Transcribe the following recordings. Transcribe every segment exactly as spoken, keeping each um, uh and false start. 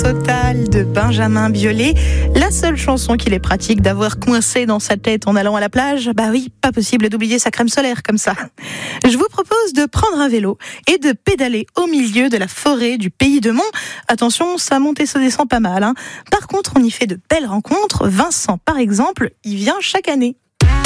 total de Benjamin Biolay. La seule chanson qu'il est pratique d'avoir coincée dans sa tête en allant à la plage, bah oui, pas possible d'oublier sa crème solaire comme ça. Je vous propose de prendre un vélo et de pédaler au milieu de la forêt du Pays de Mont. Attention, ça monte et ça descend pas mal, hein. Par contre, on y fait de belles rencontres. Vincent, par exemple, il vient chaque année.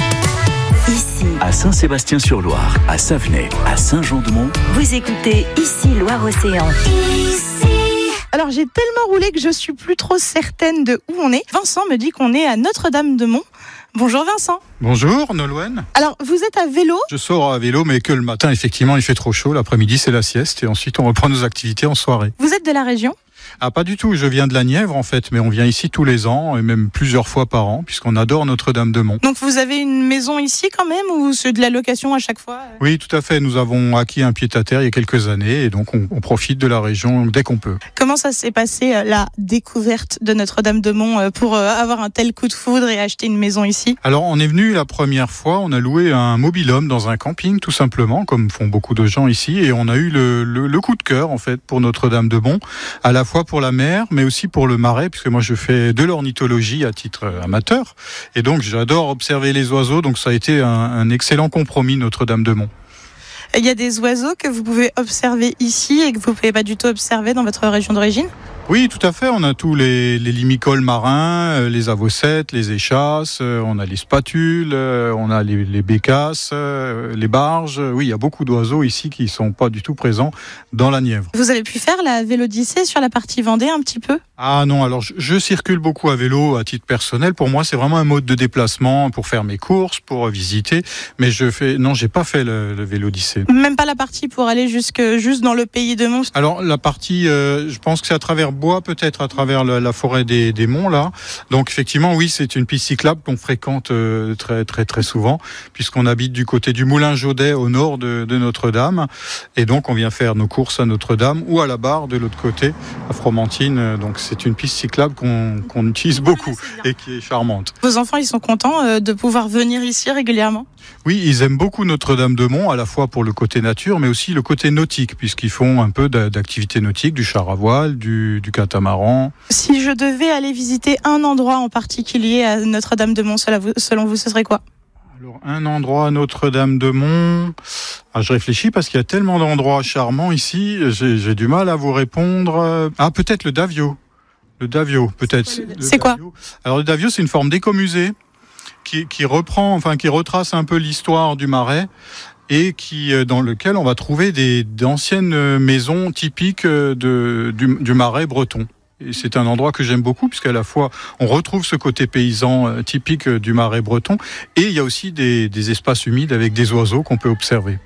Ici, à Saint-Sébastien-sur-Loire, à Savenay, à Saint-Jean-de-Mont. Vous écoutez Ici Loire-Océan. Ici. Alors j'ai tellement roulé que je suis plus trop certaine de où on est. Vincent me dit qu'on est à Notre-Dame-de-Mont. Bonjour Vincent. Bonjour Nolwenn. Alors vous êtes à vélo ? Je sors à vélo mais que le matin, effectivement il fait trop chaud. L'après-midi c'est la sieste et ensuite on reprend nos activités en soirée. Vous êtes de la région ? Ah pas du tout, je viens de la Nièvre en fait, mais on vient ici tous les ans et même plusieurs fois par an puisqu'on adore Notre-Dame-de-Mont. Donc vous avez une maison ici quand même ou c'est de la location à chaque fois ? Oui tout à fait, nous avons acquis un pied-à-terre il y a quelques années et donc on, on profite de la région dès qu'on peut. Comment ça s'est passé la découverte de Notre-Dame-de-Mont pour avoir un tel coup de foudre et acheter une maison ici ? Alors on est venu la première fois, on a loué un mobil-home dans un camping tout simplement comme font beaucoup de gens ici et on a eu le, le, le coup de cœur en fait pour Notre-Dame-de-Mont, à la fois pour la mer mais aussi pour le marais, puisque moi je fais de l'ornithologie à titre amateur, et donc j'adore observer les oiseaux, donc ça a été un, un excellent compromis Notre-Dame-de-Mont. Il y a des oiseaux que vous pouvez observer ici et que vous ne pouvez pas du tout observer dans votre région d'origine ? Oui, tout à fait. On a tous les, les limicoles marins, les avocettes, les échasses, on a les spatules, on a les, les bécasses, les barges. Oui, il y a beaucoup d'oiseaux ici qui ne sont pas du tout présents dans la Nièvre. Vous avez pu faire la Vélodyssée sur la partie Vendée un petit peu ? Ah non, alors je, je circule beaucoup à vélo à titre personnel. Pour moi, c'est vraiment un mode de déplacement pour faire mes courses, pour visiter. Mais je fais, non, j'ai pas fait le, le Vélodyssée. Même pas la partie pour aller jusque, juste dans le Pays de Mont ? Alors la partie, euh, je pense que c'est à travers Bois, peut-être à travers la, la forêt des, des monts là. Donc effectivement, oui, c'est une piste cyclable qu'on fréquente euh, très très très souvent, puisqu'on habite du côté du Moulin Jaudet au nord de, de Notre-Dame, et donc on vient faire nos courses à Notre-Dame ou à la Barre de l'autre côté, à Fromentine. Donc c'est une piste cyclable qu'on, qu'on utilise beaucoup et qui est charmante. Vos enfants, ils sont contents euh, de pouvoir venir ici régulièrement ? Oui, ils aiment beaucoup Notre-Dame-de-Mont, à la fois pour le côté nature, mais aussi le côté nautique, puisqu'ils font un peu d'activité nautique, du char à voile, du, du catamaran. Si je devais aller visiter un endroit en particulier à Notre-Dame-de-Mont, selon vous, ce serait quoi ? Alors, un endroit à Notre-Dame-de-Mont... Ah, je réfléchis parce qu'il y a tellement d'endroits charmants ici, j'ai, j'ai du mal à vous répondre. Ah, peut-être le Davio. Le Davio, peut-être. C'est, c'est quoi ? Alors, le Davio, c'est une forme d'écomusée. Qui, qui reprend, enfin qui retrace un peu l'histoire du Marais et qui dans lequel on va trouver des d'anciennes maisons typiques de du, du Marais breton. Et c'est un endroit que j'aime beaucoup puisqu'à la fois on retrouve ce côté paysan typique du Marais breton et il y a aussi des, des espaces humides avec des oiseaux qu'on peut observer.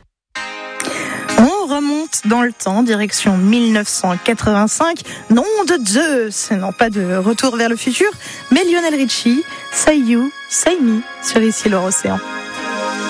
On remonte dans le temps, direction dix-neuf cent quatre-vingt-cinq. Nom de Zeus, non pas de retour vers le futur, mais Lionel Richie, Say You, Say Me, sur Ici Loire-Océan.